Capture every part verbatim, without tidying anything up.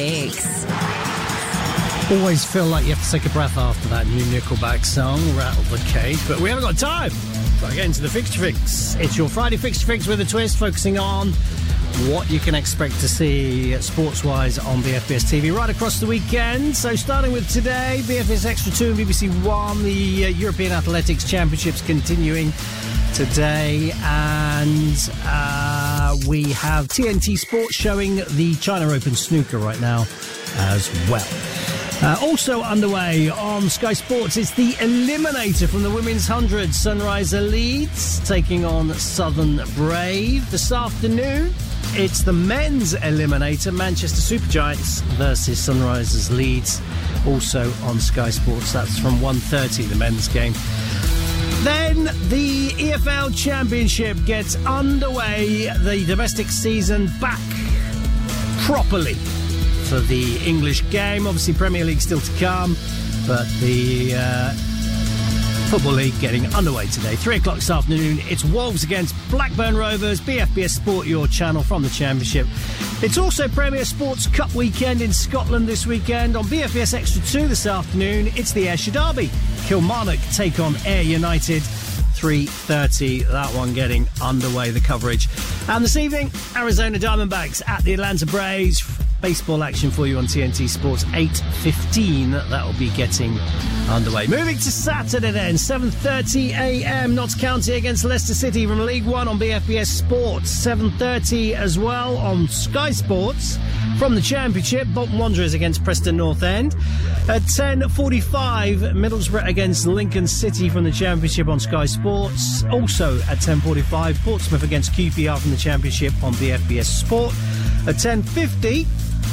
X. Always feel like you have to take a breath after that new Nickelback song, Rattle the Cage, but we haven't got time. So I get into the Fixture Fix. It's your Friday Fixture Fix with a twist, focusing on what you can expect to see sports-wise on B F B S T V right across the weekend. So starting with today, B F B S Extra two and B B C One, the uh, European Athletics Championships continuing today, and uh, we have T N T Sports showing the China Open snooker right now as well. Uh, also underway on Sky Sports, it's the Eliminator from the Women's one hundred. Sunriser Leeds taking on Southern Brave. This afternoon, it's the Men's Eliminator, Manchester Supergiants versus Sunrisers Leeds. Also on Sky Sports, that's from one thirty, the men's game. Then the E F L Championship gets underway, the domestic season back properly for the English game. Obviously Premier League still to come, but the uh, Football League getting underway today. Three o'clock this afternoon, it's Wolves against Blackburn Rovers. B F B S Sport, your channel from the Championship. It's also Premier Sports Cup weekend in Scotland this weekend. On B F B S Extra two this afternoon, it's the Ayrshire Derby. Kilmarnock take on Ayr United. three thirty, that one getting underway, the coverage. And this evening, Arizona Diamondbacks at the Atlanta Braves. Baseball action for you on T N T Sports, eight fifteen, that will be getting underway. Moving to Saturday then, seven thirty a.m, Notts County against Leicester City from League One on B F B S Sports. seven thirty as well on Sky Sports from the Championship, Bolton Wanderers against Preston North End. At ten forty-five, Middlesbrough against Lincoln City from the Championship on Sky Sports. Also at ten forty-five, Portsmouth against Q P R from the Championship on B F B S Sport. At ten fifty,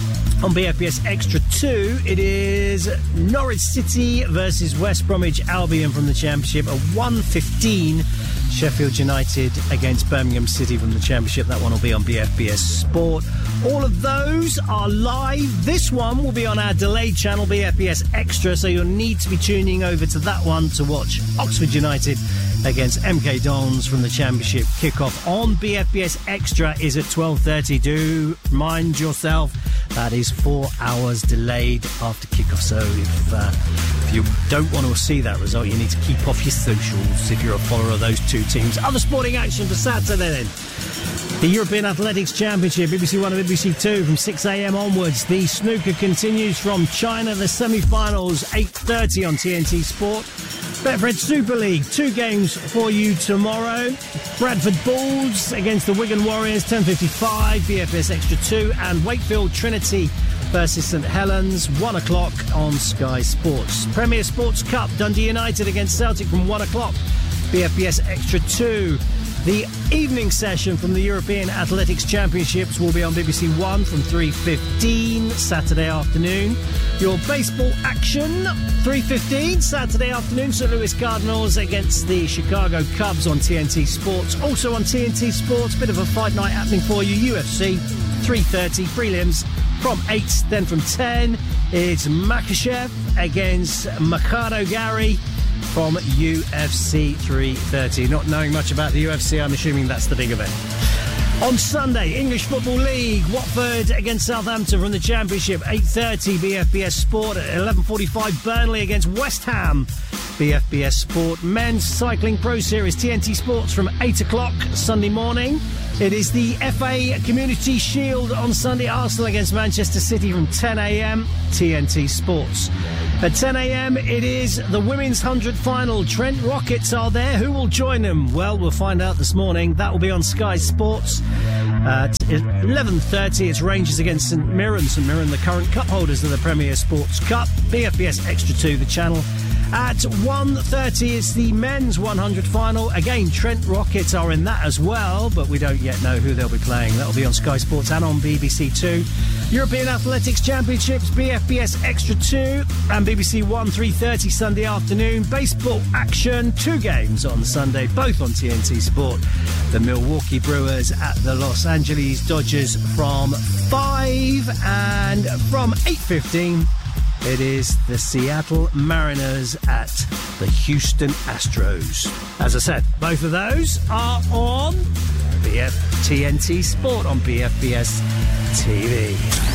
on B F B S Extra two, it is Norwich City versus West Bromwich Albion from the Championship. At one fifteen, Sheffield United against Birmingham City from the Championship. That one will be on B F B S Sport. All of those are live. This one will be on our delayed channel, B F B S Extra, so you'll need to be tuning over to that one to watch Oxford United against M K Dons from the Championship. Kickoff on B F B S Extra is at twelve thirty. Do mind yourself, that is four hours delayed after kickoff. So if, uh, if you don't want to see that result, you need to keep off your socials if you're a follower of those two teams. Other sporting action for Saturday then. The European Athletics Championship, B B C One and B B C Two from six a.m. onwards. The snooker continues from China. The semi-finals, eight thirty on T N T Sport. Betfred Super League, two games for you tomorrow. Bradford Bulls against the Wigan Warriors, ten fifty-five, B F S Extra two. And Wakefield Trinity versus St Helens, one o'clock on Sky Sports. Premier Sports Cup, Dundee United against Celtic from one o'clock, B F B S Extra two. The evening session from the European Athletics Championships will be on B B C One from three fifteen Saturday afternoon. Your baseball action, three fifteen Saturday afternoon, Saint Louis Cardinals against the Chicago Cubs on T N T Sports. Also on T N T Sports, bit of a fight night happening for you, U F C, three thirty, prelims from eight. Then from ten, it's Makachev against Mikado Gary from U F C three thirty. Not knowing much about the U F C, I'm assuming that's the big event. On Sunday, English Football League, Watford against Southampton from the Championship, eight thirty, B F B S Sport. At eleven forty-five, Burnley against West Ham, B F B S Sport. Men's Cycling Pro Series, T N T Sports from eight o'clock Sunday morning. It is the F A Community Shield on Sunday, Arsenal against Manchester City from ten a.m, T N T Sports. At ten a.m, it is the Women's one hundred final. Trent Rockets are there. Who will join them? Well, we'll find out this morning. That will be on Sky Sports. At eleven thirty, it's Rangers against St Mirren. St Mirren, the current cup holders of the Premier Sports Cup. B F B S Extra two, the channel. At one thirty, it's the men's one hundred final. Again, Trent Rockets are in that as well, but we don't yet know who they'll be playing. That'll be on Sky Sports and on B B C Two. European Athletics Championships, B F B S Extra two and B B C One, three thirty Sunday afternoon. Baseball action, two games on Sunday, both on T N T Sport. The Milwaukee Brewers at the Los Angeles Dodgers from five, and from eight fifteen, it is the Seattle Mariners at the Houston Astros. As I said, both of those are on B F T N T Sport on B F B S T V.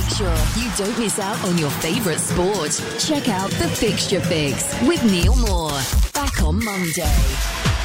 sure you don't miss out on your favourite sport. Check out The Fixture Fix with Neil Moore. Back on Monday.